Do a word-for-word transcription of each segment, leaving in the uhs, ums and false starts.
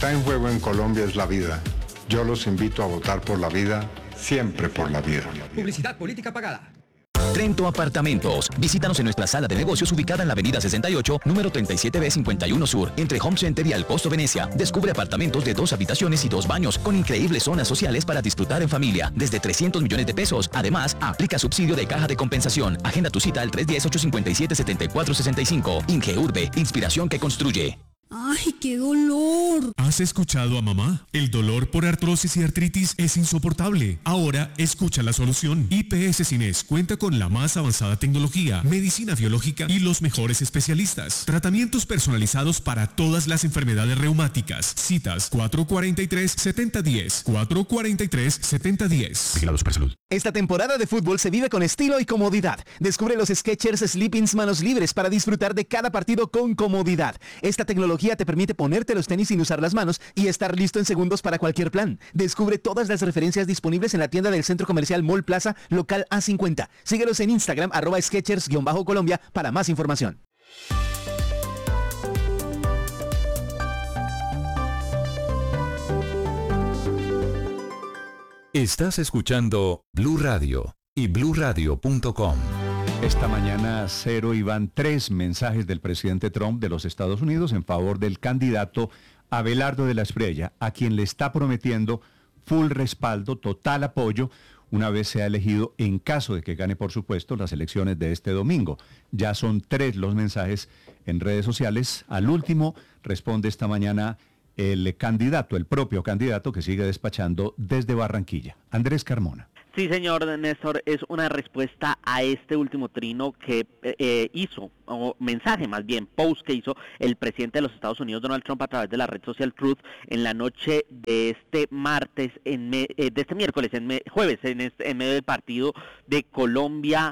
está en juego en Colombia es la vida. Yo los invito a votar por la vida, siempre por la vida. Publicidad política pagada. Trento Apartamentos. Visítanos en nuestra sala de negocios ubicada en la avenida sesenta y ocho, número treinta y siete B cincuenta y uno Sur, entre Home Center y Al Posto Venecia. Descubre apartamentos de dos habitaciones y dos baños, con increíbles zonas sociales para disfrutar en familia, desde trescientos millones de pesos. Además, aplica subsidio de caja de compensación. Agenda tu cita al tres uno cero, ocho cinco siete, siete cuatro seis cinco. Ingeurbe, inspiración que construye. ¡Ay, qué dolor! ¿Has escuchado a mamá? El dolor por artrosis y artritis es insoportable. Ahora escucha la solución. I P S Cines cuenta con la más avanzada tecnología, medicina biológica y los mejores especialistas. Tratamientos personalizados para todas las enfermedades reumáticas. Citas cuatro cuatro tres, siete cero uno cero. cuatro cuatro tres, siete cero uno cero. Vigilados por salud. Esta temporada de fútbol se vive con estilo y comodidad. Descubre los Skechers Sleepings manos libres para disfrutar de cada partido con comodidad. Esta tecnología te permite ponerte los tenis sin usar las manos y estar listo en segundos para cualquier plan. Descubre todas las referencias disponibles en la tienda del Centro Comercial Mall Plaza, local A cincuenta. Síguelos en Instagram, arroba Skechers-Colombia para más información. Estás escuchando Blue Radio y blue radio punto com. Esta mañana cero y van tres mensajes del presidente Trump de los Estados Unidos en favor del candidato Abelardo de la Espriella, a quien le está prometiendo full respaldo, total apoyo, una vez sea elegido, en caso de que gane, por supuesto, las elecciones de este domingo. Ya son tres los mensajes en redes sociales. Al último responde esta mañana el candidato, el propio candidato que sigue despachando desde Barranquilla, Andrés Carmona. Sí, señor Néstor, es una respuesta a este último trino que eh, hizo, o mensaje más bien, post que hizo el presidente de los Estados Unidos, Donald Trump, a través de la red social Truth en la noche de este martes, en me, eh, de este miércoles, en me, jueves, en, este, en medio del partido de Colombia,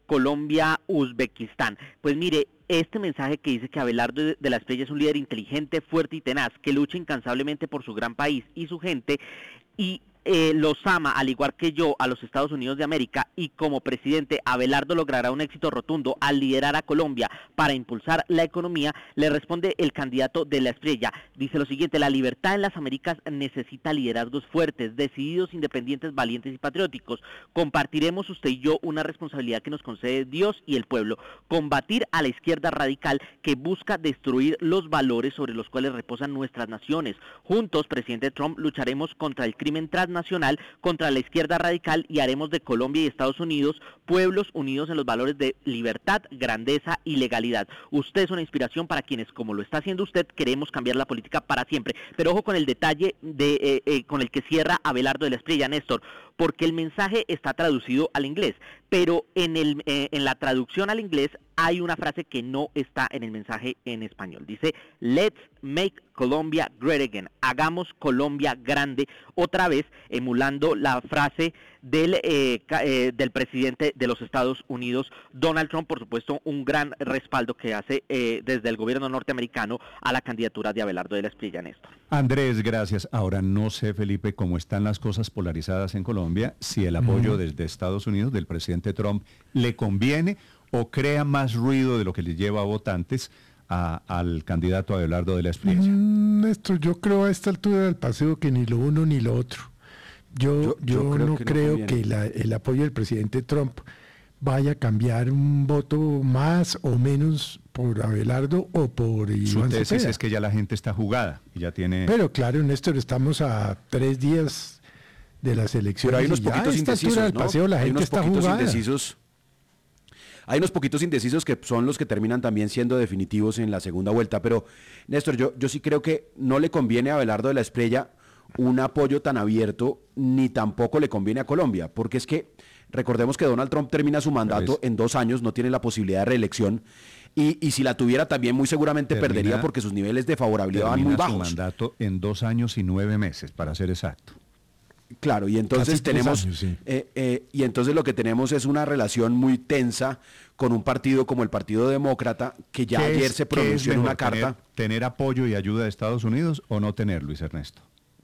Colombia-Uzbekistán. Pues mire, este mensaje que dice que Abelardo de la Espriella es un líder inteligente, fuerte y tenaz, que lucha incansablemente por su gran país y su gente, y Eh, los ama, al igual que yo, a los Estados Unidos de América, y como presidente Abelardo logrará un éxito rotundo al liderar a Colombia para impulsar la economía, le responde el candidato de la Espriella. Dice lo siguiente: la libertad en las Américas necesita liderazgos fuertes, decididos, independientes, valientes y patrióticos. Compartiremos usted y yo una responsabilidad que nos concede Dios y el pueblo: combatir a la izquierda radical que busca destruir los valores sobre los cuales reposan nuestras naciones. Juntos, presidente Trump, lucharemos contra el crimen transnacional, contra la izquierda radical, y haremos de Colombia y Estados Unidos pueblos unidos en los valores de libertad, grandeza y legalidad. Usted es una inspiración para quienes, como lo está haciendo usted, queremos cambiar la política para siempre. Pero ojo con el detalle de eh, eh, con el que cierra Abelardo de la Espriella, Néstor, porque el mensaje está traducido al inglés, pero en, el, eh, en la traducción al inglés hay una frase que no está en el mensaje en español. Dice: let's make Colombia great again. Hagamos Colombia grande otra vez, emulando la frase del, eh, eh, del presidente de los Estados Unidos, Donald Trump. Por supuesto, un gran respaldo que hace eh, desde el gobierno norteamericano a la candidatura de Abelardo de la Espriella, Néstor. Andrés, gracias. Ahora no sé, Felipe, cómo están las cosas polarizadas en Colombia, si el apoyo uh-huh. desde Estados Unidos del presidente Trump le conviene o crea más ruido de lo que le lleva a votantes a, al candidato Abelardo de la Espriella. Mm, Néstor, yo creo a esta altura del paseo que ni lo uno ni lo otro. Yo, yo, yo, yo creo no que creo no que la, el apoyo del presidente Trump vaya a cambiar un voto más o menos por Abelardo o por Iván Su tesis Cepeda. Es que ya la gente está jugada y ya tiene... Pero claro, Néstor, estamos a tres días de las elecciones. Pero hay unos y ya poquitos a esta indecisos, altura del ¿no? paseo la hay gente unos está poquitos jugada. Indecisos. Hay unos poquitos indecisos que son los que terminan también siendo definitivos en la segunda vuelta. Pero, Néstor, yo, yo sí creo que no le conviene a Abelardo de la Espriella un apoyo tan abierto, ni tampoco le conviene a Colombia, porque es que recordemos que Donald Trump termina su mandato en dos años, no tiene la posibilidad de reelección, y, y si la tuviera también muy seguramente termina, perdería porque sus niveles de favorabilidad van muy bajos. Su mandato en dos años y nueve meses, para ser exacto. Claro, y entonces Casi tenemos años, sí. eh, eh, y entonces lo que tenemos es una relación muy tensa con un partido como el Partido Demócrata, que ya ayer es, se pronunció en una carta. Tener, ¿Tener apoyo y ayuda de Estados Unidos o no tener, Luis Ernesto?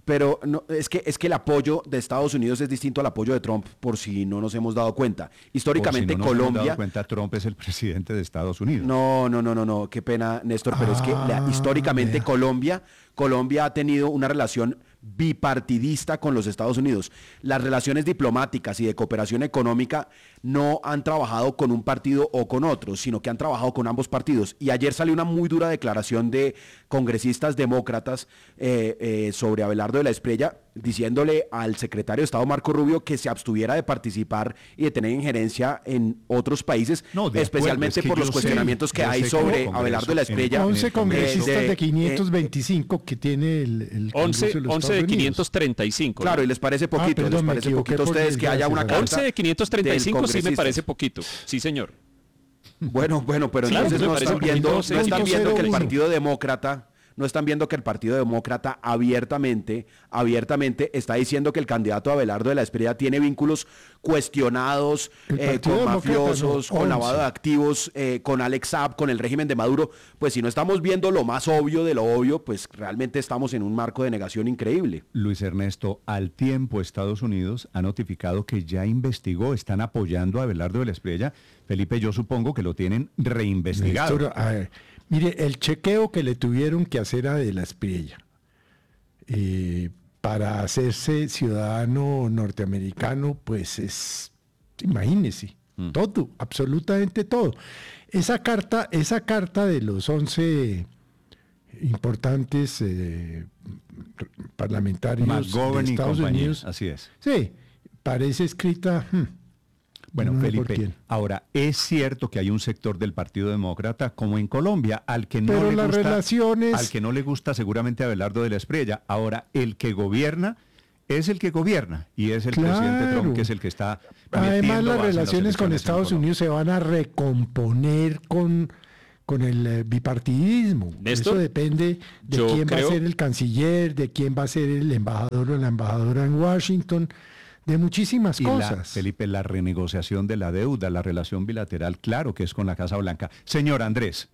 Pero no, es que es que el apoyo de Estados Unidos es distinto al apoyo de Trump, por si no nos hemos dado cuenta. Históricamente por si no Colombia. Nos hemos dado cuenta, Trump es el presidente de Estados Unidos. No, no, no, no, no. Qué pena, Néstor, pero Ah, es que la, históricamente vea. Colombia, Colombia ha tenido una relación bipartidista con los Estados Unidos. Las relaciones diplomáticas y de cooperación económica no han trabajado con un partido o con otro, sino que han trabajado con ambos partidos. Y ayer salió una muy dura declaración de congresistas demócratas eh, eh, sobre Abelardo de la Espriella, diciéndole al secretario de Estado Marco Rubio que se abstuviera de participar y de tener injerencia en otros países, No, de especialmente acuerdo, es que por yo los sé, cuestionamientos que yo hay sé que el sobre Congreso, Abelardo de la en el- Espriella. once eh, congresistas de- de quinientos veinticinco que tiene el, el Congreso once, de los once Estados de Unidos. quinientos treinta y cinco. Claro, y les parece poquito, perdón, les me parece equivoqué poquito a por ustedes que diez haya una gracias. carta once de quinientos treinta y del cinco sí me congresista. parece poquito. Sí, señor. Bueno, bueno, pero Claro, entonces me no parece están viendo, poquito, no están punto viendo que el cero uno. Partido Demócrata, no están viendo que el Partido Demócrata abiertamente, abiertamente está diciendo que el candidato Abelardo de la Espriella tiene vínculos cuestionados El eh, Partido con Demócrata mafiosos, no, con once. lavado de activos, eh, con Alex Saab, con el régimen de Maduro. Pues si no estamos viendo lo más obvio de lo obvio, pues realmente estamos en un marco de negación increíble. Luis Ernesto, al tiempo Estados Unidos ha notificado que ya investigó, están apoyando a Abelardo de la Espriella. Felipe, yo supongo que lo tienen reinvestigado. Néstor, a ver, mire, el chequeo que le tuvieron que hacer a De la Espriella eh, para hacerse ciudadano norteamericano, pues es, imagínese, Mm. todo, absolutamente todo. Esa carta, esa carta de los once importantes eh, parlamentarios McGovern de y Estados compañía, Unidos, así es. sí, parece escrita. hmm, Bueno, no sé por Felipe, quién. ahora, es cierto que hay un sector del Partido Demócrata, como en Colombia, al que no Pero le las gusta, relaciones- al que no le gusta seguramente Abelardo de la Espriella. Ahora, el que gobierna es el que gobierna y es el presidente Trump, Claro. que es el que está Además, metiendo las base en las relaciones con elecciones en Estados Colombia. Unidos se van a recomponer con, con el eh, bipartidismo. Néstor, Eso depende de yo quién creo- va a ser el canciller, de quién va a ser el embajador o la embajadora en Washington, de muchísimas Y la, cosas. Felipe, la renegociación de la deuda, la relación bilateral, claro que es con la Casa Blanca. Señor Andrés.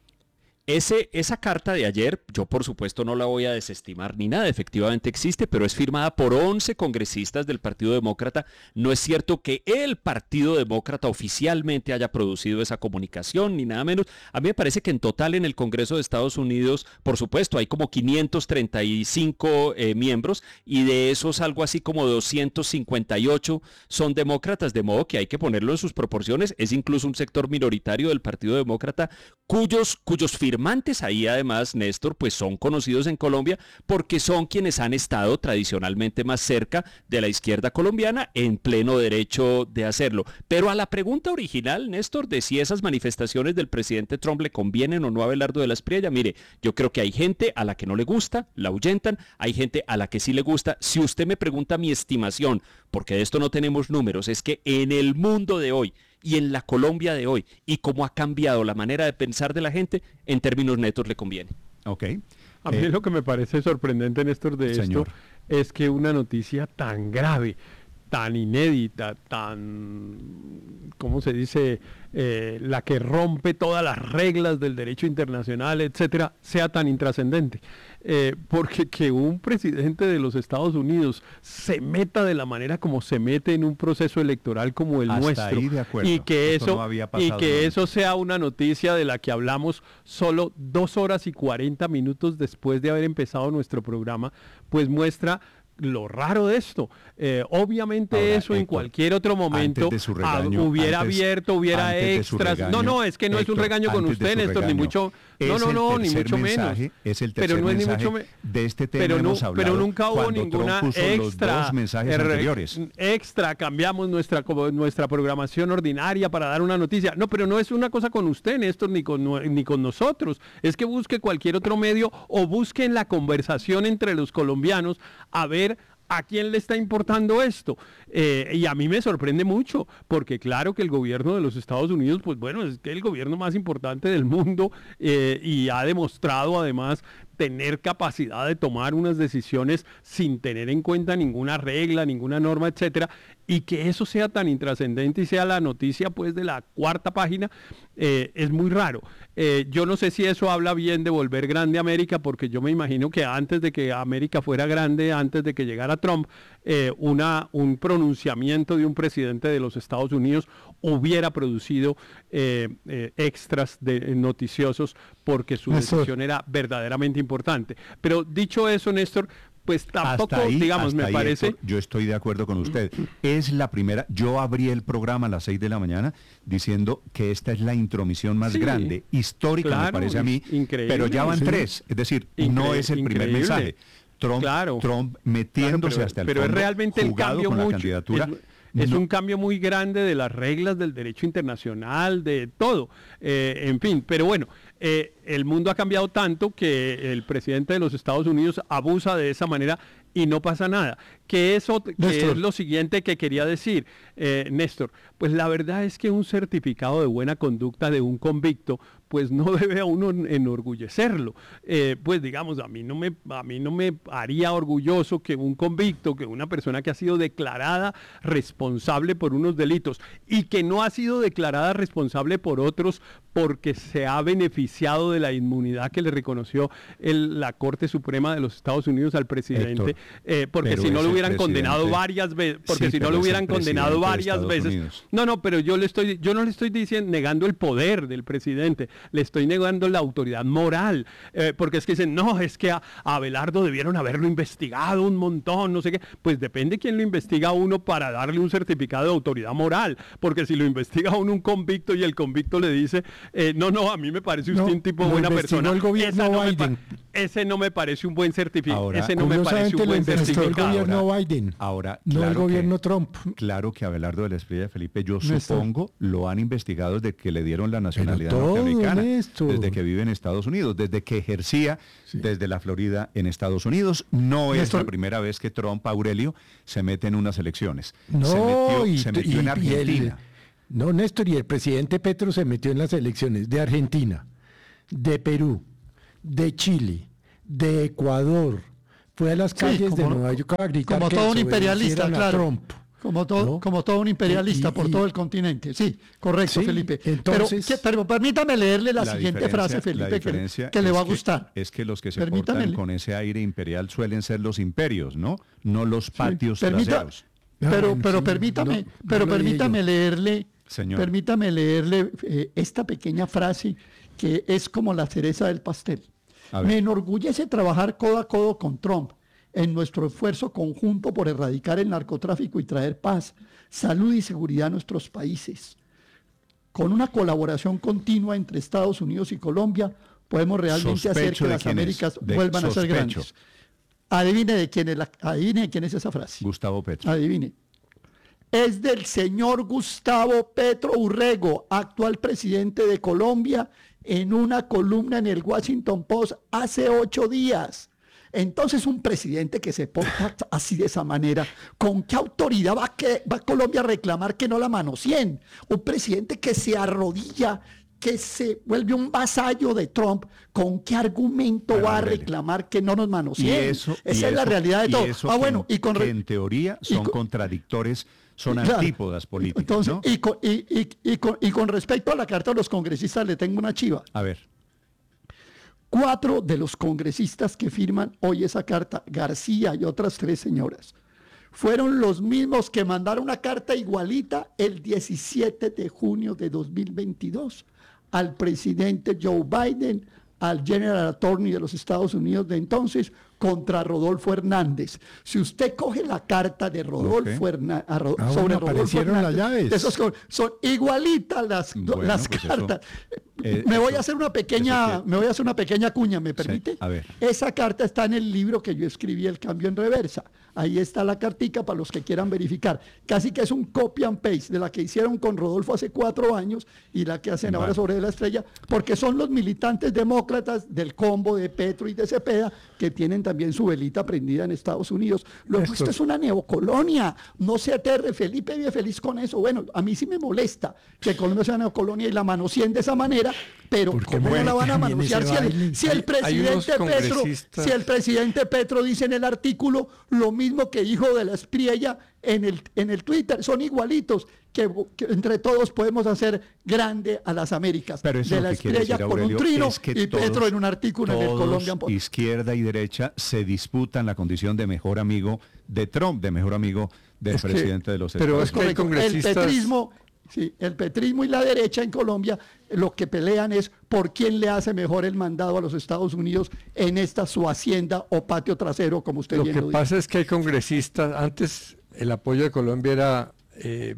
Ese, esa carta de ayer, yo por supuesto no la voy a desestimar ni nada, efectivamente existe, pero es firmada por once congresistas del Partido Demócrata. No es cierto que el Partido Demócrata oficialmente haya producido esa comunicación, ni nada menos. A mí me parece que en total en el Congreso de Estados Unidos, por supuesto, hay como quinientos treinta y cinco eh, miembros y de esos algo así como doscientos cincuenta y ocho son demócratas, de modo que hay que ponerlo en sus proporciones. Es incluso un sector minoritario del Partido Demócrata cuyos, cuyos firmantes ahí además, Néstor, pues son conocidos en Colombia porque son quienes han estado tradicionalmente más cerca de la izquierda colombiana en pleno derecho de hacerlo. Pero a la pregunta original, Néstor, de si esas manifestaciones del presidente Trump le convienen o no a Abelardo de la Espriella, mire, yo creo que hay gente a la que no le gusta, la ahuyentan, hay gente a la que sí le gusta. Si usted me pregunta mi estimación, porque de esto no tenemos números, es que en el mundo de hoy y en la Colombia de hoy, y cómo ha cambiado la manera de pensar de la gente, en términos netos le conviene. Ok. A mí Eh, lo que me parece sorprendente, Néstor, de señor. esto es que una noticia tan grave, tan inédita, tan, ¿cómo se dice?, eh, la que rompe todas las reglas del derecho internacional, etcétera, sea tan intrascendente. Eh, porque que un presidente de los Estados Unidos se meta de la manera como se mete en un proceso electoral como el Hasta nuestro, ahí de acuerdo. y que Esto eso no había y pasado que nunca. eso sea una noticia de la que hablamos solo dos horas y cuarenta minutos después de haber empezado nuestro programa, pues muestra lo raro de esto. Eh, obviamente Ahora, eso en Héctor, cualquier otro momento antes de su ah, regaño, hubiera antes- abierto, hubiera antes de su extras. regaño, no, no, es que no es Héctor, un regaño con antes de usted, su Néstor, ni regaño, mucho, no, es no, el no, ni tercer mucho menos. mensaje, es el tercer pero no es ni mensaje mucho me- de este tema pero, no, hemos hablado pero nunca hubo cuando Trump ninguna puso los extra dos mensajes er, anteriores. extra, cambiamos nuestra como nuestra programación ordinaria para dar una noticia. No, pero no es una cosa con usted, Néstor, ni con nue- ni con nosotros. Es que busque cualquier otro medio o busque en la conversación entre los colombianos a ver ¿a quién le está importando esto? Eh, y a mí me sorprende mucho, porque claro que el gobierno de los Estados Unidos, pues bueno, es que el gobierno más importante del mundo eh, y ha demostrado además tener capacidad de tomar unas decisiones sin tener en cuenta ninguna regla, ninguna norma, etcétera, y que eso sea tan intrascendente y sea la noticia pues de la cuarta página, eh, es muy raro. Eh, yo no sé si eso habla bien de volver grande América, porque yo me imagino que antes de que América fuera grande, antes de que llegara Trump, eh, una, un pronunciamiento de un presidente de los Estados Unidos hubiera producido eh, eh, extras de, noticiosos, porque su Néstor. decisión era verdaderamente importante. Pero dicho eso, Néstor, pues tampoco, Hasta ahí, digamos, hasta me ahí, parece... Héctor, yo estoy de acuerdo con usted. Es la primera, yo abrí el programa a las seis de la mañana diciendo que esta es la intromisión más Sí, grande, histórica claro, me parece a mí, increíble, pero ya van sí. tres, es decir, Incre- no es el primer increíble. mensaje. Trump, Claro. Trump metiéndose Claro, pero, hasta el pero fondo, es realmente el jugado cambio con la mucho, candidatura. es, es No. un cambio muy grande de las reglas del derecho internacional, de todo, eh, en fin, pero bueno, eh, el mundo ha cambiado tanto que el presidente de los Estados Unidos abusa de esa manera y no pasa nada. Que eso que es lo siguiente que quería decir, eh, Néstor, pues la verdad es que un certificado de buena conducta de un convicto pues no debe a uno enorgullecerlo. Eh, pues digamos, a mí, no me, a mí no me haría orgulloso que un convicto, que una persona que ha sido declarada responsable por unos delitos y que no ha sido declarada responsable por otros porque se ha beneficiado de la inmunidad que le reconoció el, la Corte Suprema de los Estados Unidos al presidente, Héctor, eh, porque pero si no es lo el hubieran condenado presidente. varias veces, porque Sí, si no pero lo es el hubieran condenado presidente de varias Estados veces. Unidos. No, no, pero yo le estoy, yo no le estoy diciendo negando el poder del presidente, le estoy negando la autoridad moral, eh, porque es que dicen, no, es que a, a Abelardo debieron haberlo investigado un montón, no sé qué. Pues depende quién lo investiga a uno para darle un certificado de autoridad moral, porque si lo investiga a uno un convicto y el convicto le dice, eh, no, no, a mí me parece usted No, un tipo lo buena investigó persona. el gobierno Esa no me pa- Biden. ese no me parece un buen certificado. Ahora, Ese no me parece Curiosamente un lo buen investigó el certificado. gobierno Ahora- Biden, Ahora, no el claro que- gobierno Trump. Claro que Abelardo de la Espriella, Felipe, yo Néstor. supongo lo han investigado desde que le dieron la nacionalidad todo, norteamericana, Néstor. desde que vive en Estados Unidos, desde que ejercía desde la Florida en Estados Unidos. No es Néstor. la primera vez que Trump, Aurelio, se mete en unas elecciones. No, se metió, y, se metió y- en y el- Argentina. no, Néstor, y el presidente Petro se metió en las elecciones de Argentina, de Perú, de Chile, de Ecuador. Fue a las Sí, calles de como- Nueva York a gritar como que todo un desobedecieran imperialista, a claro. Trump. Como todo, ¿no? como todo un imperialista Y- y- por y- todo el continente. Sí, correcto, Sí, Felipe. entonces- pero, que- pero permítame leerle la, siguiente diferencia- frase, la Felipe, que, diferencia que le es va a gustar. Es que los que se Permítame portan le- con ese aire imperial suelen ser los imperios, ¿no? No los patios permita- traseros. Pero, No, pero sí, permítame, no, no pero lo dije permítame yo. leerle, Señor. permítame leerle eh, esta pequeña frase que es como la cereza del pastel. A ver. Me enorgullece trabajar codo a codo con Trump en nuestro esfuerzo conjunto por erradicar el narcotráfico y traer paz, salud y seguridad a nuestros países. Con una colaboración continua entre Estados Unidos y Colombia, podemos realmente hacer Sospecho que de las quién es, Américas de- vuelvan a ser sospecho. grandes. Adivine de quién es la, adivine de quién es esa frase. Gustavo Petro. Adivine. Es del señor Gustavo Petro Urrego, actual presidente de Colombia, en una columna en el Washington Post hace ocho días. Entonces, un presidente que se porta así de esa manera, ¿con qué autoridad va, a que, va a Colombia a reclamar que no la manoseen? Un presidente que se arrodilla, que se vuelve un vasallo de Trump, ¿con qué argumento Bueno, va a Aurelio. reclamar que no nos Y manoseen? eso, y Esa es la eso- realidad de y todo. eso Ah, que bueno, en- y con que re- en teoría y son con- contradictores, son Claro. antípodas políticas, Entonces, ¿no? y, con, y, y- y con, y con respecto a la carta de los congresistas, le tengo una chiva. A ver, Cuatro de los congresistas que firman hoy esa carta, García y otras tres señoras, fueron los mismos que mandaron una carta igualita el diecisiete de junio de dos mil veintidós al presidente Joe Biden, al General Attorney de los Estados Unidos de entonces, contra Rodolfo Hernández. Si usted coge la carta de Rodolfo Ok. Hernández, Ah, sobre bueno, Rodolfo aparecieron las Hernández, llaves. de esos son, son igualitas las, Bueno, las pues eso- cartas. eh, me voy eso- a hacer una pequeña, eso que- me voy a hacer una pequeña cuña, ¿me permite? a ver. Esa carta está en el libro que yo escribí, El Cambio en Reversa. Ahí está la cartica para los que quieran verificar. Casi que es un copy and paste de la que hicieron con Rodolfo hace cuatro años y la que hacen ahora Vale. sobre la estrella, porque son los militantes demócratas del combo de Petro y de Cepeda que tienen también su velita prendida en Estados Unidos. Luego, Esto- esto es una neocolonia. No se aterre, Felipe vive feliz con eso. Bueno, a mí sí me molesta que Colombia sea neocolonia y la manoseen de esa manera, quiera, pero ¿cómo no la van a manosear si el, si el presidente Petro, si el presidente Petro dice en el artículo lo mismo que dijo de la Espriella en el, en el Twitter? Son igualitos, que, que entre todos podemos hacer grande a las Américas. Pero eso de la Espriella con un trino es que y todos, Petro en un artículo en el Colombian Post. Izquierda y derecha se disputan la condición de mejor amigo de Trump, de mejor amigo del es presidente que, de los Estados Unidos. Pero es que hay congresistas... El petrismo... Sí, el petrismo y la derecha en Colombia lo que pelean es por quién le hace mejor el mandado a los Estados Unidos en esta su hacienda o patio trasero, como usted lo bien que lo pasa dice. Es que hay congresistas, antes el apoyo de Colombia era eh,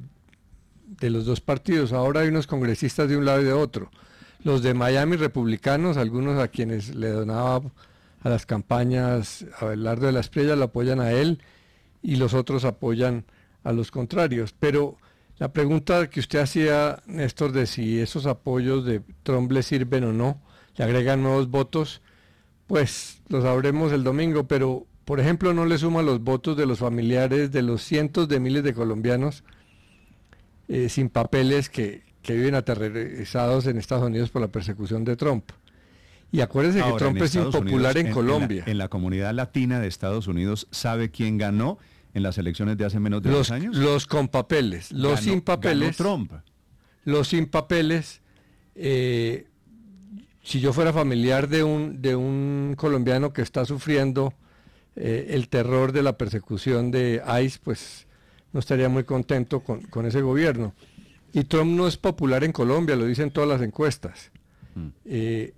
de los dos partidos, ahora hay unos congresistas de un lado y de otro. Los de Miami republicanos, algunos a quienes le donaba a las campañas a Abelardo de la Espriella, lo apoyan a él, y los otros apoyan a los contrarios, pero... La pregunta que usted hacía, Néstor, de si esos apoyos de Trump le sirven o no, le agregan nuevos votos, pues lo sabremos el domingo, pero por ejemplo no le suma los votos de los familiares de los cientos de miles de colombianos eh, sin papeles que, que viven aterrorizados en Estados Unidos por la persecución de Trump. Y acuérdense Ahora, que Trump es impopular Unidos, en, en Colombia. En la, en la comunidad latina de Estados Unidos, ¿sabe quién ganó en las elecciones de hace menos de los, dos años? Los con papeles, los ganó, sin papeles. Ganó Trump. Los sin papeles, eh, si yo fuera familiar de un, de un colombiano que está sufriendo eh, el terror de la persecución de ICE, pues no estaría muy contento con, con ese gobierno. Y Trump no es popular en Colombia, lo dicen todas las encuestas. Mm. Eh,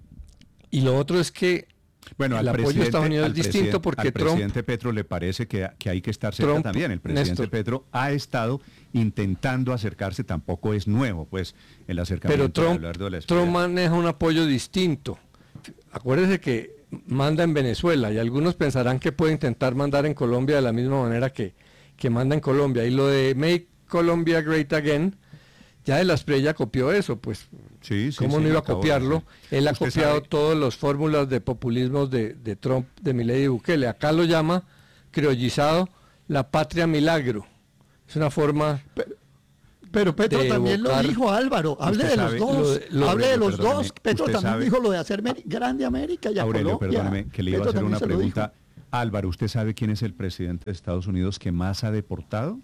y lo otro es que Bueno, el al apoyo de Estados Unidos es distinto porque al Trump... presidente Petro le parece que, que hay que estar cerca Trump, también. El presidente Néstor, Petro ha estado intentando acercarse, tampoco es nuevo, pues, el acercamiento. Pero Trump, de hablar de la Trump maneja un apoyo distinto. Acuérdese que manda en Venezuela y algunos pensarán que puede intentar mandar en Colombia de la misma manera que, que manda en Colombia. Y lo de Make Colombia Great Again, ya de la Espriella copió eso, pues sí, sí, ¿cómo sí, no iba a acabo copiarlo? Él ha copiado sabe... todas las fórmulas de populismo de, de Trump, de Milei y Bukele. Acá lo llama criollizado la patria milagro. Es una forma... Pero, pero Petro también lo dijo, Álvaro. Hable de los dos. Lo de, lo, hable de los dos. Petro también sabe... dijo lo de hacer grande América y a Aurelio, Colombia. perdóneme, que le iba Petro a hacer una pregunta. Álvaro, ¿usted sabe quién es el presidente de Estados Unidos que más ha deportado?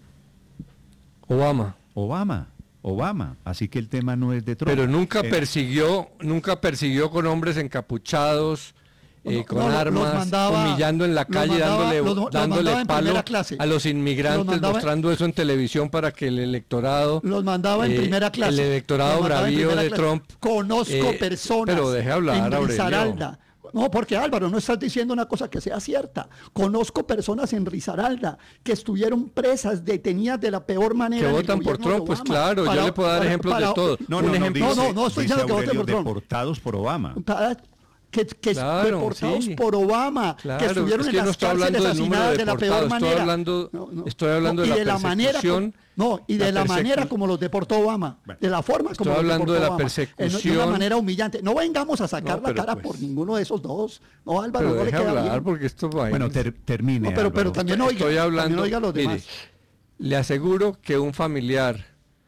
Obama. Obama. Obama, así que el tema no es de Trump. Pero nunca eh, persiguió, nunca persiguió con hombres encapuchados, eh, no, con no, armas, mandaba, humillando en la calle, mandaba, dándole, los, dándole los palo a los inmigrantes, los mandaba, mostrando eso en televisión para que el electorado... Los mandaba en eh, primera clase. El electorado bravío de Trump... Conozco eh, personas pero deje hablar, en Risaralda. No, porque Álvaro, no estás diciendo una cosa que sea cierta. Conozco personas en Risaralda que estuvieron presas, detenidas de la peor manera. Que votan por Trump, pues claro, para, yo le puedo dar para, ejemplos para, de todo. No, no, Un no, ejemplo, dice, no, no, no estoy diciendo que voten por Trump. Deportados por Obama. Para, que, que claro, deportados sí. por Obama, claro, que estuvieron es que en las no cárceles asesinadas de, de la peor manera. Estoy hablando, no, no, estoy hablando no, de, la de la manera como, no, y de la, la manera como los deportó Obama, bueno, de la forma como estoy los hablando deportó de la Obama, persecución. de una manera humillante. No vengamos a sacar no, la cara pues, por ninguno de esos dos. No, Álvaro, pero no le queda hablar bien. Porque esto va bueno, ter, termine. No, pero, pero también oiga, estoy hablando, también oiga los demás. Mire, le aseguro que un familiar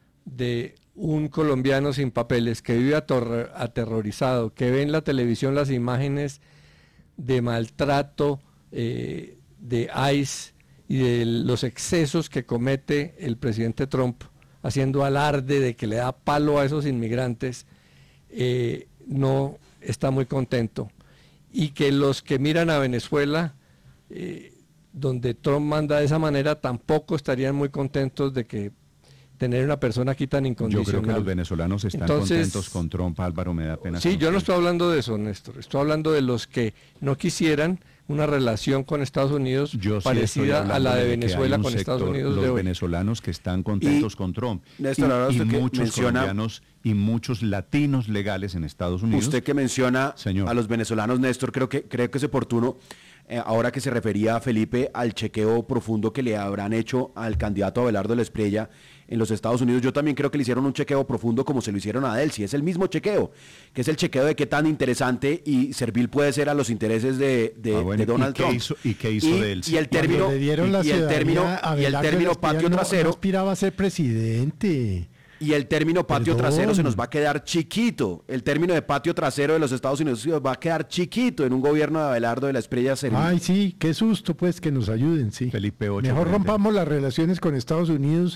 de un colombiano sin papeles que vive ator- aterrorizado, que ve en la televisión las imágenes de maltrato eh, de ICE y de los excesos que comete el presidente Trump haciendo alarde de que le da palo a esos inmigrantes, eh, no está muy contento. Y que los que miran a Venezuela, eh, donde Trump manda de esa manera, tampoco estarían muy contentos de que tener una persona aquí tan incondicional. Yo creo que los venezolanos están Entonces, contentos con Trump, Álvaro, me da pena. Sí, yo no estoy hablando de eso, Néstor. Estoy hablando de los que no quisieran una relación con Estados Unidos yo parecida sí a la de, de Venezuela con sector, Estados Unidos los de hoy. venezolanos que están contentos y, con Trump. Néstor, y, y usted muchos menciona, colombianos y muchos latinos legales en Estados Unidos. Usted que menciona Señor. a los venezolanos, Néstor, creo que, creo que es oportuno, eh, ahora que se refería a Felipe, al chequeo profundo que le habrán hecho al candidato Abelardo de la Espriella en los Estados Unidos. Yo también creo que le hicieron un chequeo profundo como se lo hicieron a Delcy. Es el mismo chequeo, que es el chequeo de qué tan interesante y servil puede ser a los intereses de, de, ah, bueno, de Donald ¿y Trump. Qué hizo, ¿Y qué hizo y, Delcy? Y el término, le dieron y, la y el término, y el término patio no, trasero. No aspiraba a ser presidente. Y el término patio Perdón. trasero se nos va a quedar chiquito. El término de patio trasero de los Estados Unidos se nos va a quedar chiquito en un gobierno de Abelardo de la Espriella Servín. Ay, sí, qué susto, pues, que nos ayuden, sí. Felipe ocho. Mejor frente. rompamos las relaciones con Estados Unidos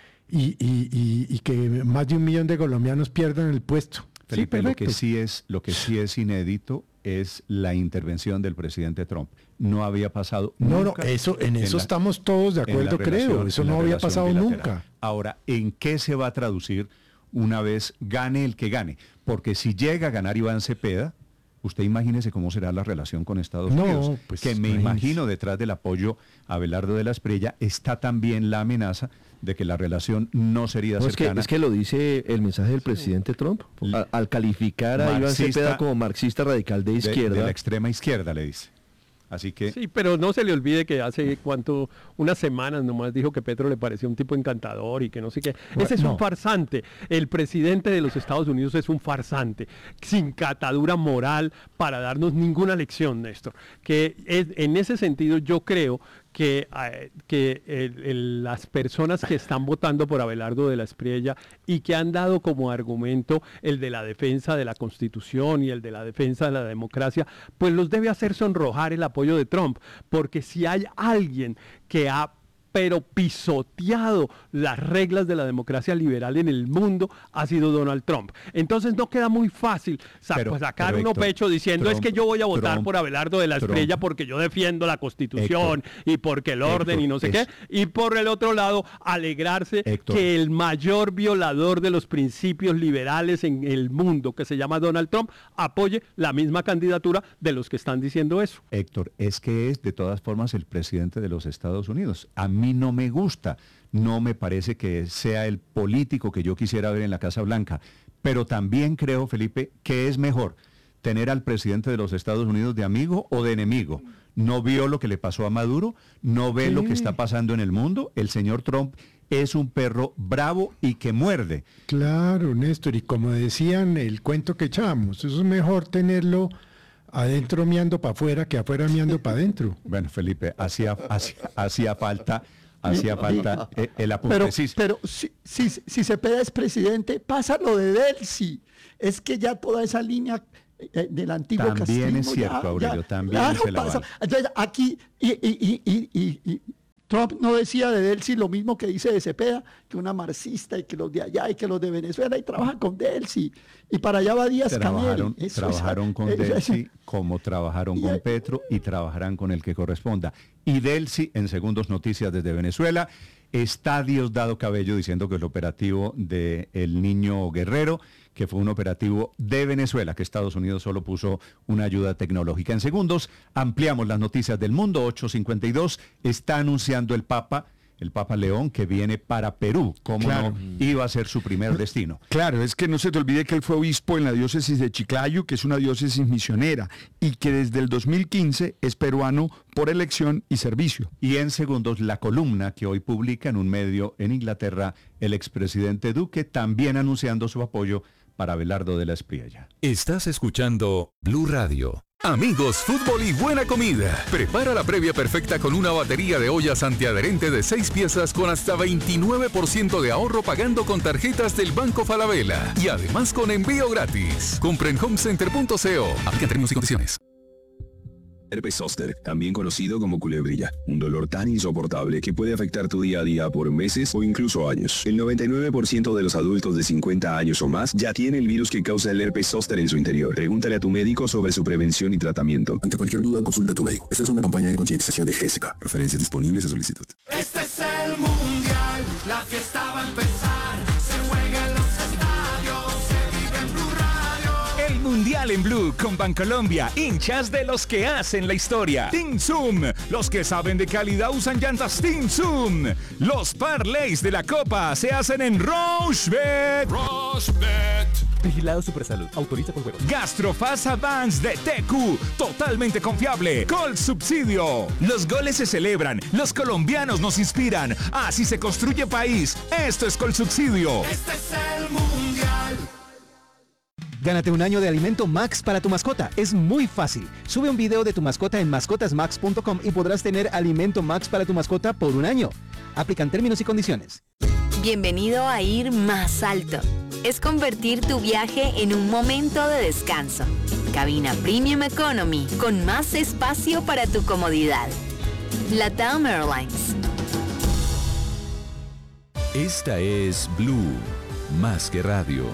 y, y, y, y que más de un millón de colombianos pierdan el puesto. Felipe, sí, lo que sí es, lo que sí es inédito es la intervención del presidente Trump. No había pasado No, nunca no, eso, en eso la- estamos todos de en la acuerdo, creo. relación- Eso en la no había relación pasado bilateral. nunca. Ahora, ¿en qué se va a traducir una vez gane el que gane? Porque si llega a ganar Iván Cepeda, usted imagínese cómo será la relación con Estados No, Unidos. pues, que me imagínese. imagino detrás del apoyo a Abelardo de la Espriella está también la amenaza de que la relación no sería No, es, que, cercana. es que lo dice el mensaje del presidente Trump, al, al calificar a Iván Marxista- Cepeda como marxista radical de de- izquierda. de la extrema izquierda, le dice. Así que Sí, pero no se le olvide que hace cuánto, unas semanas nomás dijo que Petro le parecía un tipo encantador y que no sé qué. Ese es no. un farsante. El presidente de los Estados Unidos es un farsante, sin catadura moral para darnos ninguna lección, Néstor. Que es, en ese sentido yo creo que, eh, que el- el- las personas que están votando por Abelardo de la Espriella y que han dado como argumento el de la defensa de la Constitución y el de la defensa de la democracia, pues los debe hacer sonrojar el apoyo de Trump, porque si hay alguien que ha pero pisoteado las reglas de la democracia liberal en el mundo, ha sido Donald Trump. Entonces no queda muy fácil sa- Pero- pues, sacar pero, uno Héctor, pecho diciendo Trump- es que yo voy a votar Trump- por Abelardo de la Trump- Espriella porque yo defiendo la Constitución y porque el orden Héctor, y no sé es- qué. Y por el otro lado, alegrarse Héctor. que el mayor violador de los principios liberales en el mundo, que se llama Donald Trump, apoye la misma candidatura de los que están diciendo eso. Héctor, es que es de todas formas el presidente de los Estados Unidos. A mí no me gusta, no me parece que sea el político que yo quisiera ver en la Casa Blanca, pero también creo, Felipe, que es mejor tener al presidente de los Estados Unidos de amigo o de enemigo. No vio lo que le pasó a Maduro, no ve lo que está pasando en el mundo. El señor Trump es un perro bravo y que muerde. Claro, Néstor, y como decían el cuento que echamos, eso es mejor tenerlo adentro miando para afuera que afuera miando para adentro. Bueno, Felipe, hacía, hacía, hacía falta, hacía falta eh, el apunte. Pero, Sí, pero si, si, si Cepeda es presidente, pasa lo de Delcy. Es que ya toda esa línea eh, del antiguo También castrismo es cierto, ya- Aurelio, ya- también claro, se la pasa. vale. Entonces, aquí, y, y, y, y, y- y Trump no decía de Delcy lo mismo que dice de Cepeda, que una marxista y que los de allá y que los de Venezuela y trabajan con Delcy. Y para allá va Díaz Trabajaron, Canel. Eso es- trabajaron con eso es- Delcy como trabajaron con Petro y trabajarán con el que corresponda. Y Delcy, en segundos noticias desde Venezuela, está Diosdado Cabello diciendo que el operativo del Niño Guerrero, que fue un operativo de Venezuela, que Estados Unidos solo puso una ayuda tecnológica. En segundos ampliamos las noticias del mundo. ocho cincuenta y dos está anunciando el Papa, el Papa León, que viene para Perú. ¿Cómo Claro. no iba a ser su primer destino? Claro, es que no se te olvide que él fue obispo en la diócesis de Chiclayo, que es una diócesis misionera, y que desde el dos mil quince es peruano por elección y servicio. Y en segundos, la columna que hoy publica en un medio en Inglaterra el expresidente Duque, también anunciando su apoyo para Abelardo de la Espriella. Estás escuchando Blue Radio. Amigos, fútbol y buena comida. Prepara la previa perfecta con una batería de ollas antiadherente de seis piezas con hasta veintinueve por ciento de ahorro pagando con tarjetas del Banco Falabella. Y además con envío gratis. Compra en homecenter punto co. Aplican términos y condiciones. Herpes zóster, también conocido como culebrilla, un dolor tan insoportable que puede afectar tu día a día por meses o incluso años. El noventa y nueve por ciento de los adultos de cincuenta años o más ya tiene el virus que causa el herpes zóster en su interior. Pregúntale a tu médico sobre su prevención y tratamiento. Ante cualquier duda, consulta a tu médico. Esta es una campaña de concientización de Jessica. Referencias disponibles a solicitud. Este es el mundial, la fiesta va a empezar, se juega en los estadios, se vive en Blue Radio. El Mundial en Blue con Bancolombia, hinchas de los que hacen la historia. Team Zoom, los que saben de calidad usan llantas Team Zoom. Los parlays de la Copa se hacen en Rochebet. Rochebet. Vigilado Supersalud. Autoriza con juegos. Gastrofast Advance de T Q, totalmente confiable. Col Subsidio. Los goles se celebran, los colombianos nos inspiran. Así se construye país. Esto es Col Subsidio. Este es el mundial. Gánate un año de alimento Max para tu mascota. Es muy fácil. Sube un video de tu mascota en mascotas max punto com y podrás tener alimento Max para tu mascota por un año. Aplican términos y condiciones. Bienvenido a ir más alto. Es convertir tu viaje en un momento de descanso. Cabina Premium Economy con más espacio para tu comodidad. LATAM Airlines. Esta es Blue, más que radio.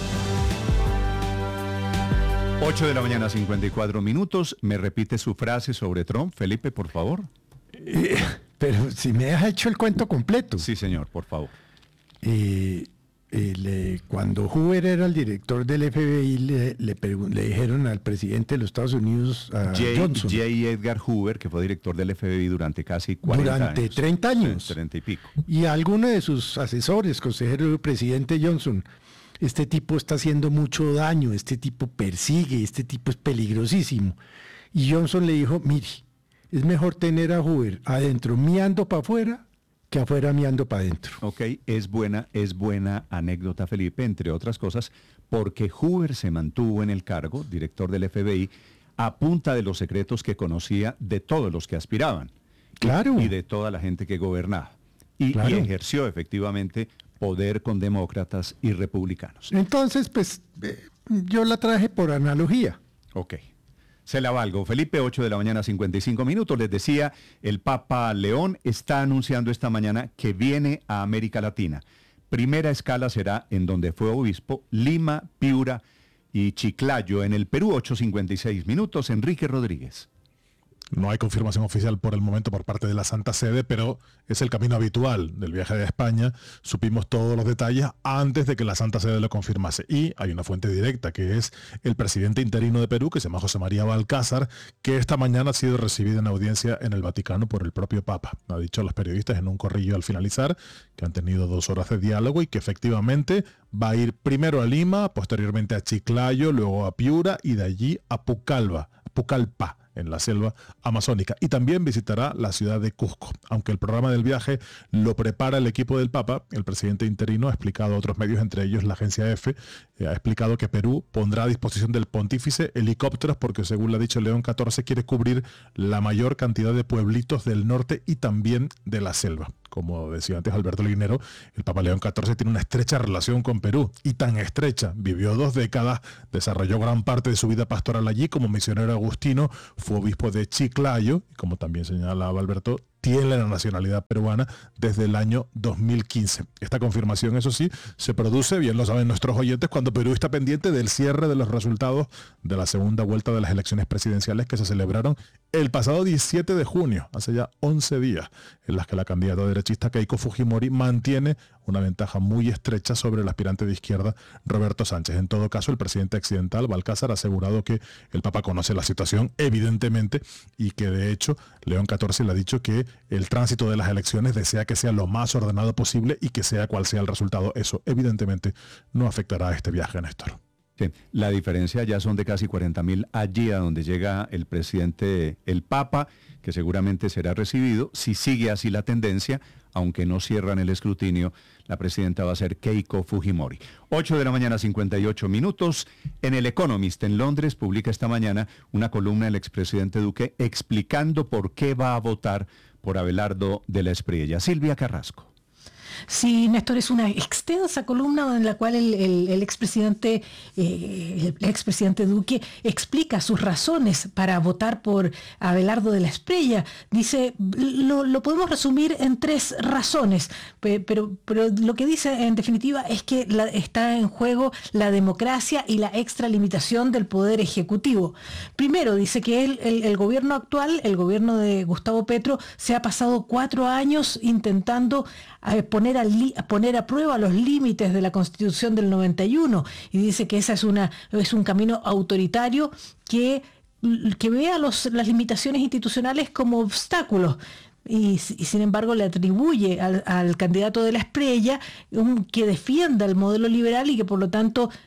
ocho de la mañana, cincuenta y cuatro minutos. ¿Me repite su frase sobre Trump, Felipe, por favor? Eh, pero si me has hecho el cuento completo. Sí, señor, por favor. Eh, el, eh, cuando Hoover era el director del F B I, le, le, le dijeron al presidente de los Estados Unidos, a J. Johnson. J. Edgar Hoover, que fue director del F B I durante casi cuarenta durante años. treinta años. Sí, treinta y pico. Y a alguno de sus asesores, consejero del presidente Johnson, este tipo está haciendo mucho daño, este tipo persigue, este tipo es peligrosísimo. Y Johnson le dijo, mire, es mejor tener a Hoover adentro miando para afuera que afuera miando para adentro. Ok, es buena, es buena anécdota, Felipe, entre otras cosas, porque Hoover se mantuvo en el cargo, director del F B I, a punta de los secretos que conocía de todos los que aspiraban. Claro. Y, y de toda la gente que gobernaba. Y, Claro. y ejerció efectivamente poder con demócratas y republicanos. Entonces, pues, eh, yo la traje por analogía. Ok. Se la valgo. Felipe, ocho de la mañana, cincuenta y cinco minutos. Les decía, el Papa León está anunciando esta mañana que viene a América Latina. Primera escala será en donde fue obispo, Lima, Piura y Chiclayo, en el Perú, ocho cincuenta y seis minutos. Enrique Rodríguez. No hay confirmación oficial por el momento por parte de la Santa Sede, pero es el camino habitual del viaje de España. Supimos todos los detalles antes de que la Santa Sede lo confirmase. Y hay una fuente directa, que es el presidente interino de Perú, que se llama José María Balcázar, que esta mañana ha sido recibido en audiencia en el Vaticano por el propio Papa. Ha dicho a los periodistas en un corrillo al finalizar que han tenido dos horas de diálogo y que efectivamente va a ir primero a Lima, posteriormente a Chiclayo, luego a Piura y de allí a Pucallpa, Pucallpa, en la selva amazónica, y también visitará la ciudad de Cusco. Aunque el programa del viaje lo prepara el equipo del Papa, el presidente interino ha explicado a otros medios, entre ellos la agencia EFE, eh, ha explicado que Perú pondrá a disposición del pontífice helicópteros porque, según le ha dicho León catorce, quiere cubrir la mayor cantidad de pueblitos del norte y también de la selva. Como decía antes Alberto Linero, el Papa León catorce tiene una estrecha relación con Perú, y tan estrecha, vivió dos décadas, desarrolló gran parte de su vida pastoral allí como misionero agustino, fue obispo de Chiclayo, y como también señalaba Alberto, tiene la nacionalidad peruana desde el año dos mil quince. Esta confirmación, eso sí, se produce, bien lo saben nuestros oyentes, cuando Perú está pendiente del cierre de los resultados de la segunda vuelta de las elecciones presidenciales que se celebraron el pasado diecisiete de junio, hace ya once días, en las que la candidata derechista Keiko Fujimori mantiene una ventaja muy estrecha sobre el aspirante de izquierda Roberto Sánchez. En todo caso, el presidente accidental, Balcázar, ha asegurado que el Papa conoce la situación, evidentemente, y que de hecho León catorce le ha dicho que el tránsito de las elecciones desea que sea lo más ordenado posible y que sea cual sea el resultado. Eso evidentemente no afectará a este viaje, Néstor. Sí, la diferencia ya son de casi cuarenta mil allí a donde llega el presidente, el Papa, que seguramente será recibido. Si sigue así la tendencia, aunque no cierran el escrutinio, la presidenta va a ser Keiko Fujimori. ocho de la mañana, cincuenta y ocho minutos. En El Economist, en Londres, publica esta mañana una columna del expresidente Duque explicando por qué va a votar por Abelardo de la Espriella. Silvia Carrasco. Sí, Néstor, es una extensa columna en la cual el, el, el expresidente eh, el expresidente Duque explica sus razones para votar por Abelardo de la Espriella. Dice, lo, lo podemos resumir en tres razones, pero, pero lo que dice en definitiva es que la, está en juego la democracia y la extralimitación del poder ejecutivo. Primero, dice que el, el, el gobierno actual, el gobierno de Gustavo Petro, se ha pasado cuatro años intentando eh, poner A, li, a poner a prueba los límites de la Constitución del noventa y uno, y dice que esa es una es un camino autoritario que, que ve a los, las limitaciones institucionales como obstáculos. Y, y sin embargo le atribuye al, al candidato de la Espriella un, que defienda el modelo liberal y que por lo tanto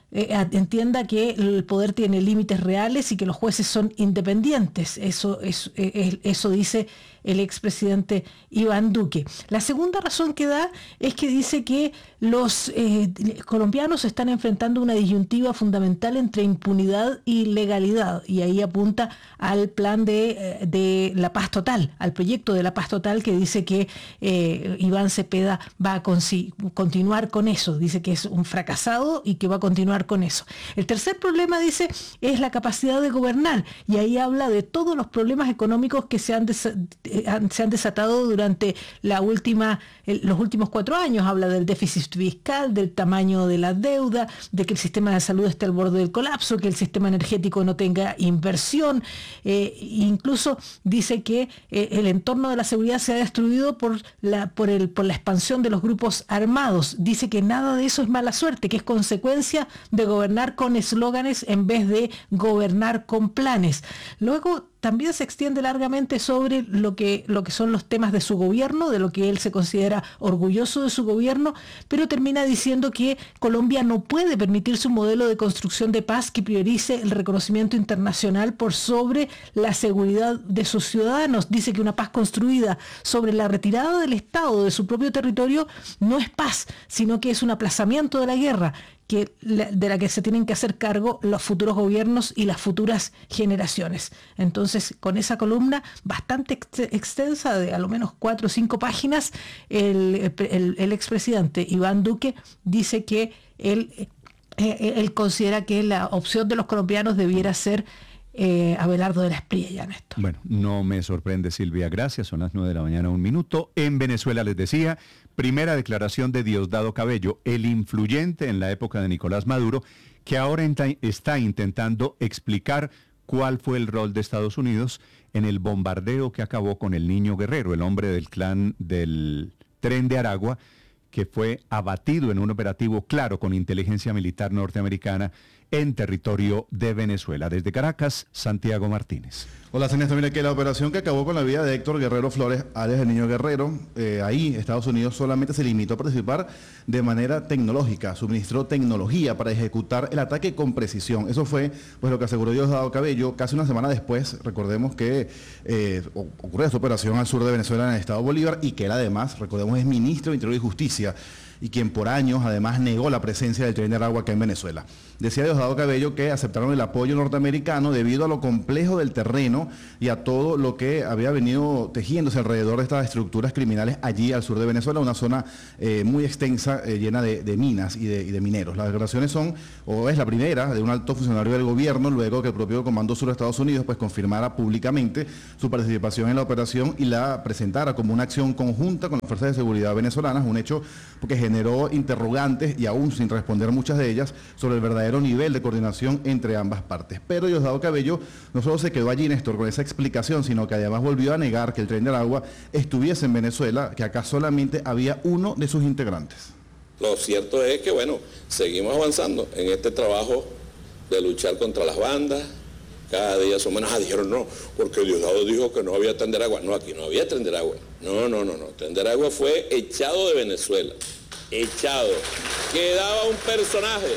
eh, entienda que el poder tiene límites reales y que los jueces son independientes. Eso, es, es, eso dice el expresidente Iván Duque. La segunda razón que da es que dice que los eh, colombianos están enfrentando una disyuntiva fundamental entre impunidad y legalidad, y ahí apunta al plan de, de la paz total, al proyecto de la paz total, que dice que eh, Iván Cepeda va a continuar con eso, dice que es un fracasado y que va a continuar con eso. El tercer problema, dice, es la capacidad de gobernar, y ahí habla de todos los problemas económicos que se han, des- se han desatado durante la última, los últimos cuatro años. Habla del déficit fiscal, del tamaño de la deuda, de que el sistema de salud esté al borde del colapso, que el sistema energético no tenga inversión, eh, incluso dice que eh, el entorno de la seguridad se ha destruido por la, por, el, por la expansión de los grupos armados. Dice que nada de eso es mala suerte, que es consecuencia de gobernar con eslóganes en vez de gobernar con planes. Luego también se extiende largamente sobre lo que, lo que son los temas de su gobierno, de lo que él se considera orgulloso de su gobierno, pero termina diciendo que Colombia no puede permitirse un modelo de construcción de paz que priorice el reconocimiento internacional por sobre la seguridad de sus ciudadanos. Dice que una paz construida sobre la retirada del Estado de su propio territorio no es paz, sino que es un aplazamiento de la guerra, que, de la que se tienen que hacer cargo los futuros gobiernos y las futuras generaciones. Entonces, con esa columna bastante ex extensa, de a lo menos cuatro o cinco páginas, el, el, el expresidente Iván Duque dice que él, eh, él considera que la opción de los colombianos debiera ser eh, Abelardo de la Espriella, Néstor. Bueno, no me sorprende, Silvia, gracias. Son las nueve de la mañana, un minuto. En Venezuela, les decía, primera declaración de Diosdado Cabello, el influyente en la época de Nicolás Maduro, que ahora está intentando explicar cuál fue el rol de Estados Unidos en el bombardeo que acabó con el Niño Guerrero, el hombre del clan del Tren de Aragua, que fue abatido en un operativo claro con inteligencia militar norteamericana en territorio de Venezuela. Desde Caracas, Santiago Martínez. Hola, Néstor. Mire que la operación que acabó con la vida de Héctor Guerrero Flores, alias el Niño Guerrero, eh, ahí Estados Unidos solamente se limitó a participar de manera tecnológica, suministró tecnología para ejecutar el ataque con precisión. Eso fue pues lo que aseguró Diosdado Cabello casi una semana después. Recordemos que eh, ocurrió esta operación al sur de Venezuela, en el estado Bolívar, y que él además, recordemos, es ministro de Interior y Justicia, y quien por años además negó la presencia del Tren de Aragua acá en Venezuela. Decía Diosdado Cabello que aceptaron el apoyo norteamericano debido a lo complejo del terreno y a todo lo que había venido tejiéndose alrededor de estas estructuras criminales allí al sur de Venezuela, una zona eh, muy extensa, eh, llena de, de minas y de, y de mineros. Las declaraciones son, o es la primera, de un alto funcionario del gobierno, luego que el propio Comando Sur de Estados Unidos pues confirmara públicamente su participación en la operación y la presentara como una acción conjunta con las fuerzas de seguridad venezolanas, un hecho que generó interrogantes y aún sin responder muchas de ellas sobre el verdadero nivel de coordinación entre ambas partes. Pero Diosdado Cabello no solo se quedó allí, Néstor, con esa explicación, sino que además volvió a negar que el Tren de Aragua estuviese en Venezuela, que acá solamente había uno de sus integrantes. Lo cierto es que, bueno, seguimos avanzando en este trabajo de luchar contra las bandas. Cada día son menos. Ah, dijeron no, porque Diosdado dijo que no había Tren de Aragua. No, aquí no había Tren de Aragua. No, no, no, no. Tren de Aragua fue echado de Venezuela. Echado. Quedaba un personaje.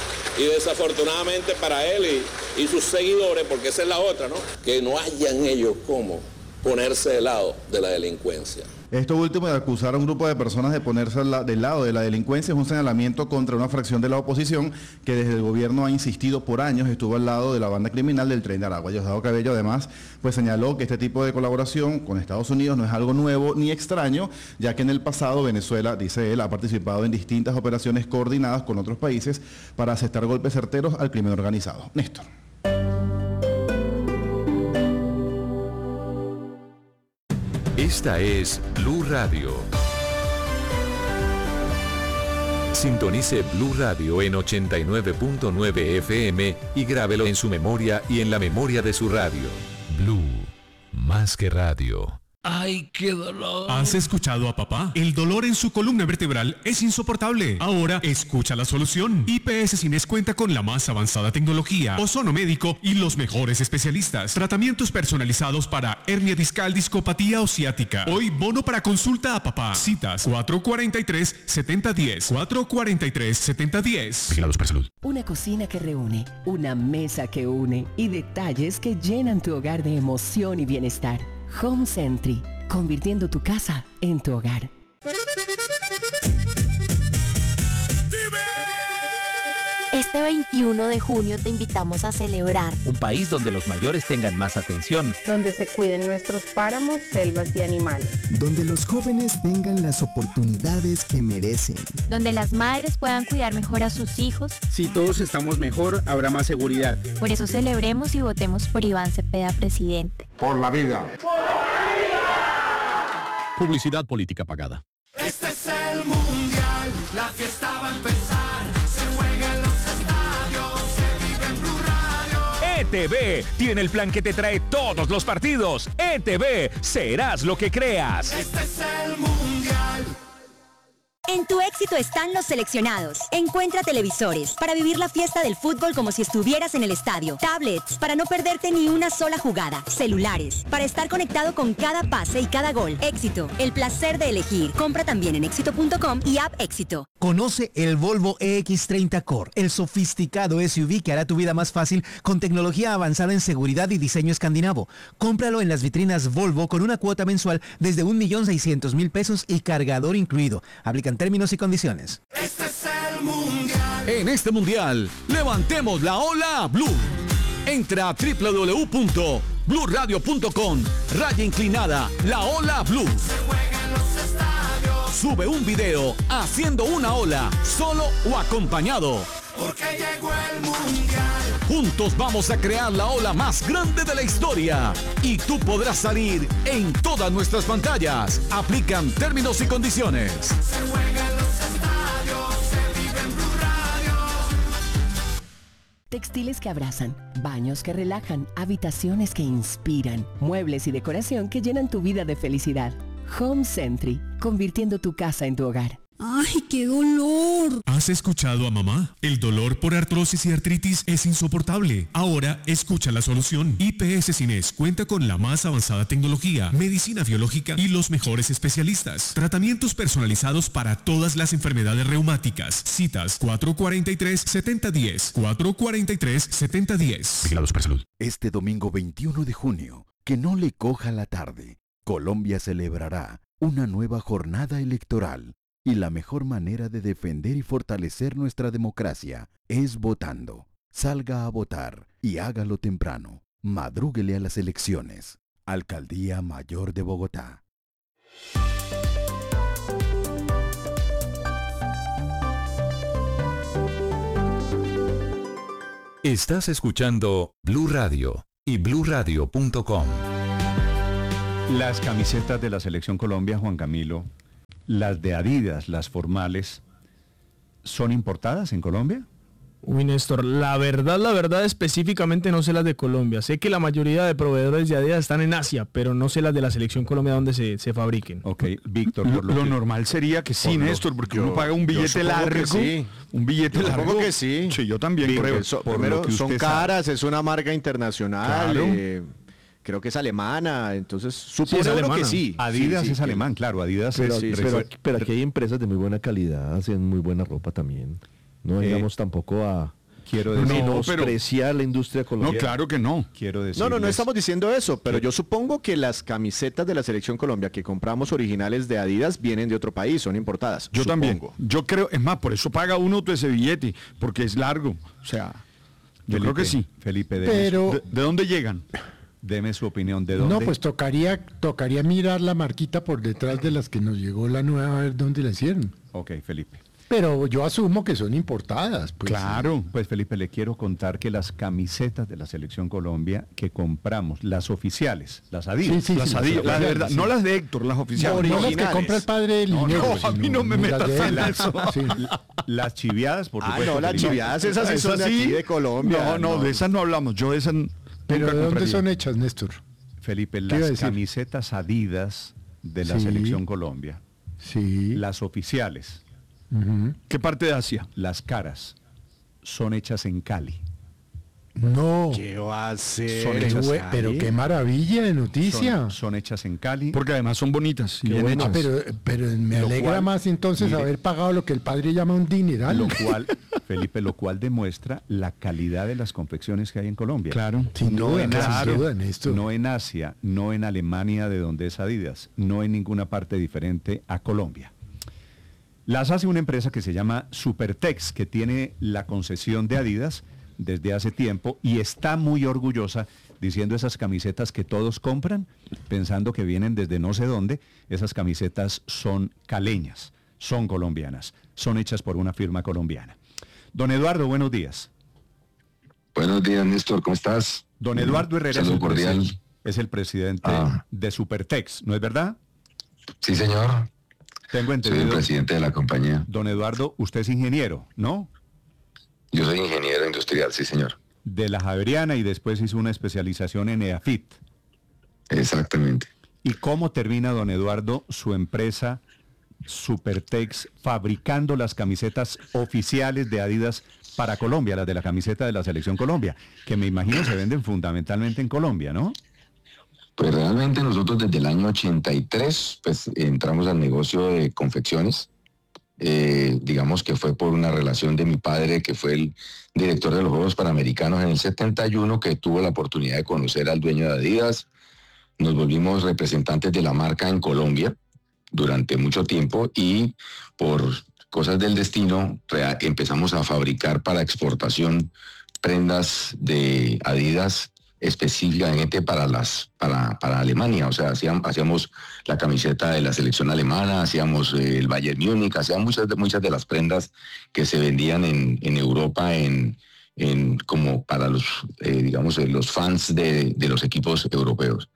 Y desafortunadamente para él y, y sus seguidores, porque esa es la otra, ¿no? Que no hayan ellos cómo ponerse del lado de la delincuencia. Esto último de acusar a un grupo de personas de ponerse del lado de la delincuencia es un señalamiento contra una fracción de la oposición que desde el gobierno ha insistido por años, estuvo al lado de la banda criminal del Tren de Aragua. Diosdado Cabello además pues señaló que este tipo de colaboración con Estados Unidos no es algo nuevo ni extraño, ya que en el pasado Venezuela, dice él, ha participado en distintas operaciones coordinadas con otros países para asestar golpes certeros al crimen organizado. Néstor. Esta es Blue Radio. Sintonice Blue Radio en ochenta y nueve punto nueve F M y grábelo en su memoria y en la memoria de su radio. Blue, más que radio. ¡Ay, qué dolor! ¿Has escuchado a papá? El dolor en su columna vertebral es insoportable. Ahora escucha la solución. I P S Cines cuenta con la más avanzada tecnología, ozono médico y los mejores especialistas. Tratamientos personalizados para hernia discal, discopatía o ciática. Hoy bono para consulta a papá. Citas cuatro cuarenta y tres, setenta diez. cuatro cuarenta y tres, setenta diez. Vigilados por salud. Una cocina que reúne, una mesa que une y detalles que llenan tu hogar de emoción y bienestar. Home Sentry, convirtiendo tu casa en tu hogar. Este veintiuno de junio te invitamos a celebrar. Un país donde los mayores tengan más atención. Donde se cuiden nuestros páramos, selvas y animales. Donde los jóvenes tengan las oportunidades que merecen. Donde las madres puedan cuidar mejor a sus hijos. Si todos estamos mejor, habrá más seguridad. Por eso celebremos y votemos por Iván Cepeda presidente. Por la vida. ¡Por la vida! Publicidad política pagada. Este es el mundial, la fiesta va a empezar. Se juega en los estadios, se vive en Blue Radio. E T V tiene el plan que te trae todos los partidos. E T V, serás lo que creas. Este es el mundial. En tu éxito están los seleccionados. Encuentra televisores para vivir la fiesta del fútbol como si estuvieras en el estadio. Tablets para no perderte ni una sola jugada. Celulares para estar conectado con cada pase y cada gol. Éxito, el placer de elegir. Compra también en éxito punto com y app Éxito. Conoce el Volvo E X treinta Core, el sofisticado S U V que hará tu vida más fácil con tecnología avanzada en seguridad y diseño escandinavo. Cómpralo en las vitrinas Volvo con una cuota mensual desde un millón seiscientos mil pesos y cargador incluido. Aplican términos y condiciones. Este es el mundial. En este mundial, levantemos la ola Blue. Entra a doble u doble u doble u punto blue radio punto com, raya inclinada, la ola Blue. Se juega en los estadios. Sube un video haciendo una ola, solo o acompañado. Porque llegó el mundial. Juntos vamos a crear la ola más grande de la historia. Y tú podrás salir en todas nuestras pantallas. Aplican términos y condiciones. Se juega en los estadios, se vive en Blue Radio. Textiles que abrazan, baños que relajan, habitaciones que inspiran, muebles y decoración que llenan tu vida de felicidad. Home Sentry, convirtiendo tu casa en tu hogar. ¡Ay, qué dolor! ¿Has escuchado a mamá? El dolor por artrosis y artritis es insoportable. Ahora escucha la solución. I P S Cines cuenta con la más avanzada tecnología, medicina biológica y los mejores especialistas. Tratamientos personalizados para todas las enfermedades reumáticas. Citas cuatro cuarenta y tres, setenta diez. cuatro cuarenta y tres, setenta diez. Vigilados por salud. Este domingo veintiuno de junio, que no le coja la tarde, Colombia celebrará una nueva jornada electoral. Y la mejor manera de defender y fortalecer nuestra democracia es votando. Salga a votar y hágalo temprano. Madrúguele a las elecciones. Alcaldía Mayor de Bogotá. Estás escuchando Blue Radio y blue radio punto com. Las camisetas de la Selección Colombia, Juan Camilo, las de Adidas, las formales, ¿son importadas en Colombia? Uy, Néstor, la verdad, la verdad específicamente no sé las de Colombia. Sé que la mayoría de proveedores de Adidas están en Asia, pero no sé las de la Selección Colombia donde se, se fabriquen. Ok, Víctor. Lo, lo, lo normal sería que sí, Néstor, porque yo, uno paga un billete largo. Sí. Un billete yo largo. Supongo que sí. Sí, yo también creo. So, primero, son caras, sabe. Es una marca internacional. Claro. Eh, creo que es alemana, entonces supongo sí, que sí. Adidas sí, sí, es que... alemán, claro, Adidas pero, es... pero, pero, aquí, pero aquí hay empresas de muy buena calidad, hacen muy buena ropa también. No vengamos eh, tampoco a quiero decir, no, menospreciar pero, la industria colombiana. No, claro que no. Quiero decir. No, no, no estamos diciendo eso, pero yo supongo que las camisetas de la Selección Colombia que compramos originales de Adidas vienen de otro país, son importadas. Yo supongo. también. Yo creo, es más, por eso paga uno todo ese billete, porque es largo. O sea, yo Felipe, creo que sí. Felipe, de, pero, ¿De, ¿de dónde llegan? Deme su opinión, ¿de dónde? No, pues tocaría, tocaría mirar la marquita por detrás de las que nos llegó la nueva, a ver dónde la hicieron. Ok, Felipe. Pero yo asumo que son importadas. Pues, claro. Sí. Pues Felipe, le quiero contar que las camisetas de la Selección Colombia que compramos, las oficiales, las Adidas. Sí, sí, las sí, Adidas, las, la verdad, sí. No las de Héctor, las oficiales. No, no las que compra el padre del no, dinero. No, a mí no me metas en eso. Sí. Las chiviadas, por supuesto. Ah, no, las chiviadas, esas sí son de aquí de Colombia. No, no, no, de esas no hablamos. Yo de esas... ¿Pero de dónde son hechas, Néstor? Felipe, iba a las decir? camisetas Adidas de la Sí. Selección Colombia, sí. las oficiales, Ujú. ¿Qué parte de Asia? las caras, son hechas en Cali. No. ¿Qué va a hacer? Son Qué hechas bue- en pero Cali. qué maravilla de noticia. Son, son hechas en Cali. Porque además son bonitas. y Qué bien bueno, hechas. pero, pero me Lo alegra cual, más entonces mire, haber pagado lo que el padre llama un dineral. Lo cual, Felipe, lo cual demuestra la calidad de las confecciones que hay en Colombia. Claro. Sin no duda, en sin Asia, duda, Néstor. no en Asia, no en Alemania de donde es Adidas, no en ninguna parte diferente a Colombia. Las hace una empresa que se llama Supertex, que tiene la concesión de Adidas desde hace tiempo y está muy orgullosa diciendo esas camisetas que todos compran, pensando que vienen desde no sé dónde. Esas camisetas son caleñas, son colombianas, son hechas por una firma colombiana. Don Eduardo, buenos días. Buenos días, Néstor, ¿cómo estás? Don Eduardo Herrera es Saludo el, cordial. presi- es el presidente Ah. de Supertex, ¿no es verdad? Sí, señor. Tengo Soy el entendido. presidente de la compañía. Don Eduardo, usted es ingeniero, ¿no? Yo soy ingeniero industrial, sí, señor. De la Javeriana y después hizo una especialización en EAFIT. Exactamente. ¿Y cómo termina, don Eduardo, su empresa Supertex fabricando las camisetas oficiales de Adidas para Colombia, las de la camiseta de la Selección Colombia, que me imagino se venden fundamentalmente en Colombia, ¿no? Pues realmente nosotros desde el año ochenta y tres pues entramos al negocio de confecciones. Eh, digamos que fue por una relación de mi padre, que fue el director de los Juegos Panamericanos en el setenta y uno, que tuvo la oportunidad de conocer al dueño de Adidas. Nos volvimos representantes de la marca en Colombia durante mucho tiempo y por cosas del destino rea- empezamos a fabricar para exportación prendas de Adidas específicamente para las para, para Alemania. O sea, hacíamos, hacíamos la camiseta de la selección alemana, hacíamos eh, el Bayern Múnich, hacíamos muchas de, muchas de las prendas que se vendían en, en Europa en, en como para los, eh, digamos, eh, los fans de, de los equipos europeos.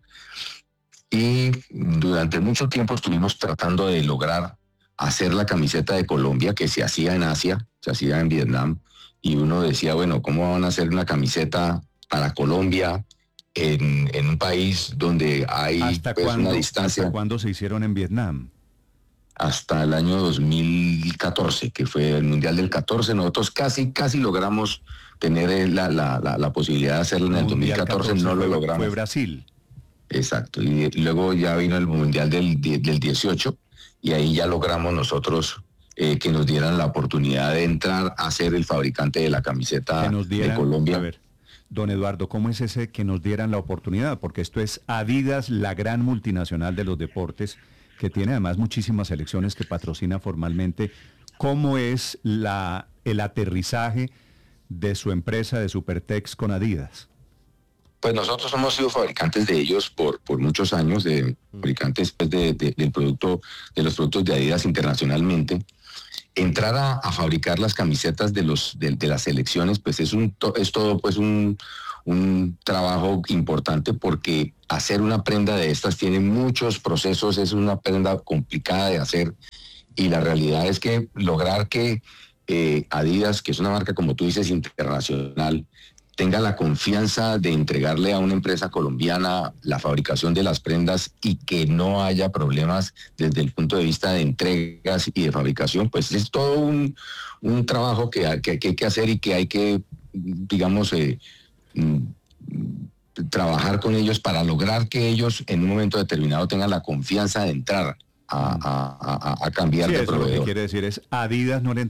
Y durante mucho tiempo estuvimos tratando de lograr hacer la camiseta de Colombia, que se hacía en Asia, se hacía en Vietnam, y uno decía, bueno, ¿cómo van a hacer una camiseta para Colombia en, en un país donde hay ¿Hasta pues, cuándo, una distancia? ¿Hasta cuándo se hicieron en Vietnam? Hasta el año dos mil catorce, que fue el Mundial del catorce. Nosotros casi, casi logramos tener la, la, la, la posibilidad de hacerlo en el dos mil catorce, no lo fue, logramos. Fue Brasil. Exacto, y luego ya vino el Mundial del, del dieciocho y ahí ya logramos nosotros eh, que nos dieran la oportunidad de entrar a ser el fabricante de la camiseta Que nos dieran, de Colombia. a ver, don Eduardo, ¿cómo es ese que nos dieran la oportunidad? Porque esto es Adidas, la gran multinacional de los deportes, que tiene además muchísimas selecciones que patrocina formalmente. ¿Cómo es la, el aterrizaje de su empresa de Supertex con Adidas? Pues nosotros hemos sido fabricantes de ellos por, por muchos años, de fabricantes pues, de, de- del producto, de los productos de Adidas internacionalmente. Entrar a, a fabricar las camisetas de los de, de las selecciones, pues es un to- es todo pues un, un trabajo importante, porque hacer una prenda de estas tiene muchos procesos, es una prenda complicada de hacer, y la realidad es que lograr que eh, Adidas, que es una marca, como tú dices, internacional, tenga la confianza de entregarle a una empresa colombiana la fabricación de las prendas y que no haya problemas desde el punto de vista de entregas y de fabricación, pues es todo un, un trabajo que, hay- que, que hay que hacer y que hay que, digamos, eh, mm, trabajar con ellos para lograr que ellos en un momento determinado tengan la confianza de entrar a, a- a- a cambiar Sí, de eso lo que proveedor. quiere decir es Adidas no le